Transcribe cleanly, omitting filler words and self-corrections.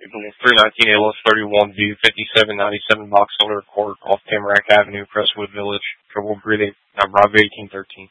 319 ALS 31B 5797 box owner court off Tamarack Avenue, Crestwood Village. Trouble breathing. Rob 1813.